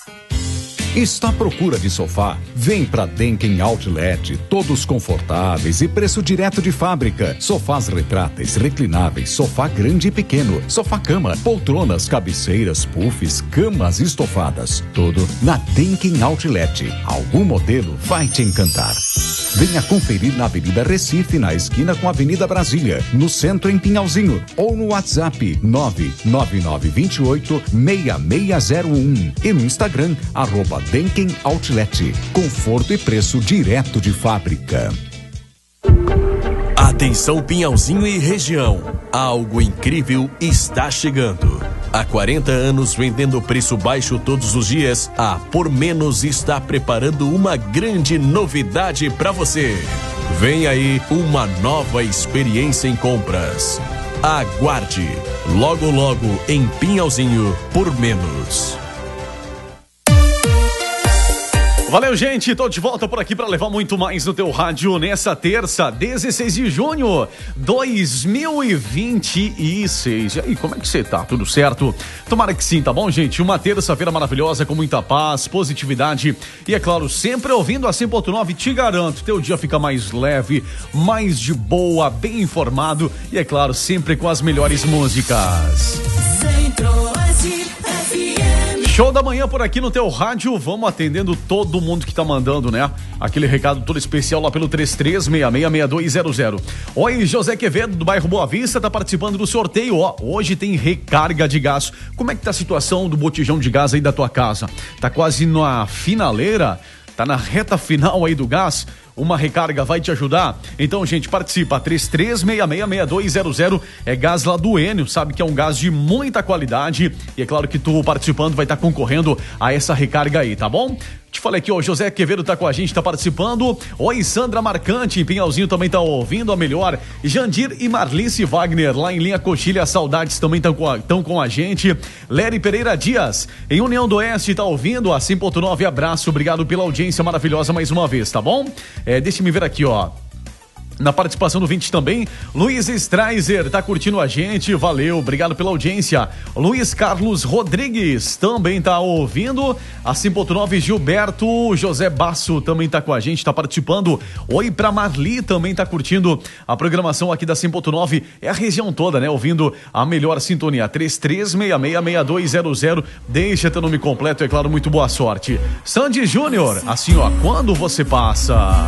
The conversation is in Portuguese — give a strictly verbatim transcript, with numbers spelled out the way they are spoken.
Está à procura de sofá? Vem pra Denken Outlet, todos confortáveis e preço direto de fábrica. Sofás retráteis, reclináveis, sofá grande e pequeno, sofá-cama, poltronas, cabeceiras, puffs, camas estofadas. Tudo na Denken Outlet. Algum modelo vai te encantar. Venha conferir na Avenida Recife, na esquina com a Avenida Brasília, no centro em Pinhalzinho, ou no WhatsApp nove nove nove dois oito seis seis zero um e no Instagram, arroba Denken Outlet. Conforto e preço direto de fábrica. Atenção Pinhalzinho e região, algo incrível está chegando. Há quarenta anos vendendo preço baixo todos os dias, a Por Menos está preparando uma grande novidade para você. Vem aí uma nova experiência em compras. Aguarde, logo logo em Pinhalzinho, Por Menos. Valeu, gente, tô de volta por aqui para levar muito mais no teu rádio nessa terça, dezesseis de junho de dois mil e vinte e seis. E aí, como é que você tá? Tudo certo? Tomara que sim, tá bom, gente? Uma terça-feira maravilhosa com muita paz, positividade e, é claro, sempre ouvindo a cem ponto nove, te garanto, teu dia fica mais leve, mais de boa, bem informado e, é claro, sempre com as melhores músicas. Show da manhã por aqui no teu rádio, vamos atendendo todo mundo que tá mandando, né? Aquele recado todo especial lá pelo três três seis seis seis dois zero zero. Oi, José Quevedo do bairro Boa Vista tá participando do sorteio, ó, hoje tem recarga de gás. Como é que tá a situação do botijão de gás aí da tua casa? Tá quase na finaleira? Tá na reta final aí do gás? Uma recarga vai te ajudar? Então, gente, participa, três três seis seis seis dois zero zero, é gás lá do Enio, sabe que é um gás de muita qualidade e é claro que tu participando vai estar concorrendo a essa recarga aí, tá bom? Te falei aqui, ó, José Quevedo tá com a gente, tá participando. Oi, Sandra Marcante, em Pinhalzinho também tá ouvindo a melhor. Jandir e Marlice Wagner, lá em Linha Coxilha, saudades também estão com, a, com a gente. Lery Pereira Dias, em União do Oeste, tá ouvindo a cem ponto nove, abraço, obrigado pela audiência maravilhosa mais uma vez, tá bom? É, deixa me ver aqui, ó. Na participação do vinte também, Luiz Straiser tá curtindo a gente, valeu, obrigado pela audiência. Luiz Carlos Rodrigues também tá ouvindo, a cem ponto nove, Gilberto José Basso também tá com a gente, tá participando. Oi pra Marli, também tá curtindo a programação aqui da cem ponto nove, é a região toda, né, ouvindo a melhor sintonia, três três seis seis seis dois zero zero, deixa teu nome completo, é claro, muito boa sorte. Sandy Júnior, assim ó, quando você passa...